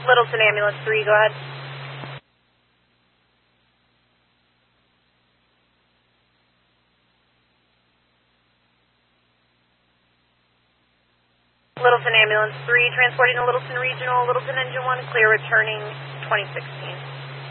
Littleton Ambulance 3, go ahead. Littleton Ambulance 3, transporting to Littleton Regional, Littleton Engine 1, clear returning 2016.